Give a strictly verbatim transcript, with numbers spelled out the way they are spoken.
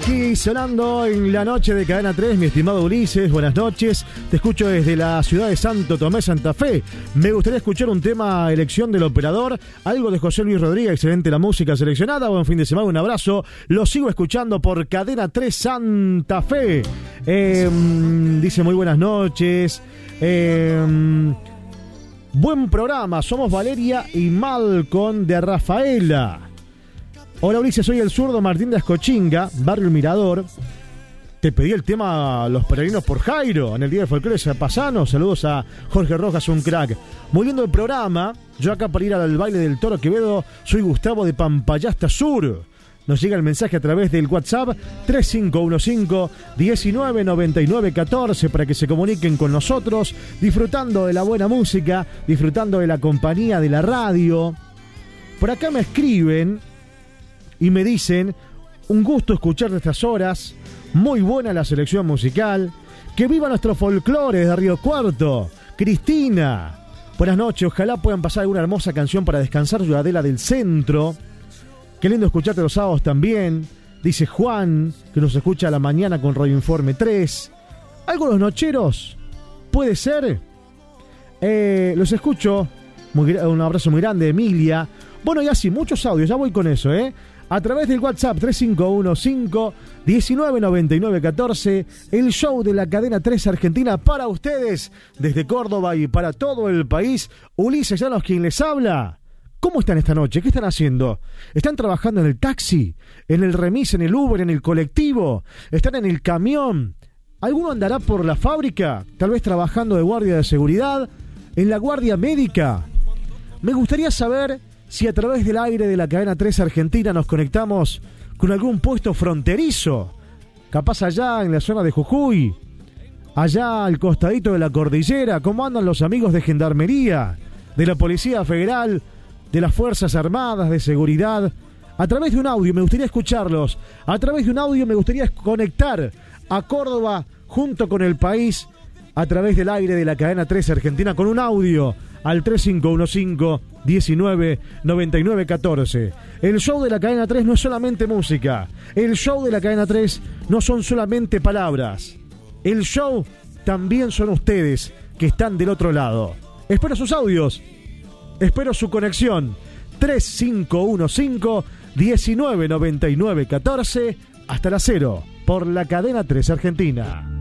Aquí sonando en la noche de Cadena tres, mi estimado Ulises, buenas noches. Te escucho desde la ciudad de Santo Tomé, Santa Fe. Me gustaría escuchar un tema, elección del operador, algo de José Luis Rodríguez, excelente la música seleccionada. Buen fin de semana, un abrazo. Lo sigo escuchando por Cadena tres Santa Fe. Eh, dice muy buenas noches. Eh, buen programa, somos Valeria y Malcon de Rafaela. Hola Ulises, soy el zurdo Martín de Ascochinga, Barrio El Mirador. Te pedí el tema Los Peregrinos por Jairo en el Día del Folclore Zapasano. Saludos a Jorge Rojas, un crack. Muy lindo el programa. Yo acá para ir al baile del Toro Quevedo soy Gustavo de Pampayasta Sur. Nos llega el mensaje a través del WhatsApp tres cinco uno cinco, uno nueve nueve nueve uno cuatro para que se comuniquen con nosotros, disfrutando de la buena música, disfrutando de la compañía de la radio. Por acá me escriben y me dicen, un gusto escuchar estas horas, muy buena la selección musical, que viva nuestro folclore de Río Cuarto. Cristina, buenas noches, ojalá puedan pasar alguna hermosa canción para descansar, Ciudadela del Centro. Qué lindo escucharte los sábados también, dice Juan, que nos escucha a la mañana con Radio Informe tres. ¿Algo los nocheros? ¿Puede ser? Eh, los escucho, muy, un abrazo muy grande, Emilia. Bueno, y así, muchos audios, ya voy con eso, ¿eh? A través del WhatsApp tres cinco uno cinco, uno nueve nueve nueve uno cuatro, el show de la Cadena tres Argentina para ustedes, desde Córdoba y para todo el país. Ulises Llanos, quien les habla. ¿Cómo están esta noche? ¿Qué están haciendo? ¿Están trabajando en el taxi? ¿En el remis? ¿En el Uber? ¿En el colectivo? ¿Están en el camión? ¿Alguno andará por la fábrica? Tal vez trabajando de guardia de seguridad, en la guardia médica. Me gustaría saber si a través del aire de la Cadena tres Argentina nos conectamos con algún puesto fronterizo, capaz allá en la zona de Jujuy, allá al costadito de la cordillera. ¿Cómo andan los amigos de Gendarmería, de la Policía Federal, de las Fuerzas Armadas, de Seguridad? A través de un audio me gustaría escucharlos, a través de un audio me gustaría conectar a Córdoba junto con el país, a través del aire de la Cadena tres Argentina, con un audio al tres cinco uno cinco, uno nueve nueve nueve uno cuatro. El show de la Cadena tres no es solamente música. El show de la Cadena tres no son solamente palabras. El show también son ustedes que están del otro lado. Espero sus audios. Espero su conexión. tres cinco uno cinco, uno nueve nueve nueve uno cuatro. Hasta la cero por la Cadena tres Argentina.